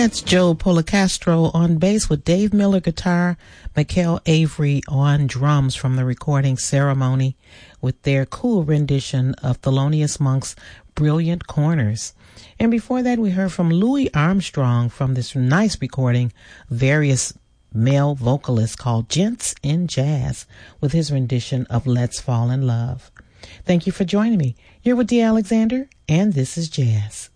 That's Joe Policastro on bass with Dave Miller guitar, Mikkel Avery on drums from the recording Ceremony with their cool rendition of Thelonious Monk's Brilliant Corners. And before that, we heard from Louis Armstrong from this nice recording, various male vocalists called Gents in Jazz with his rendition of Let's Fall in Love. Thank you for joining me. You're with Dee Alexander, and this is Jazz.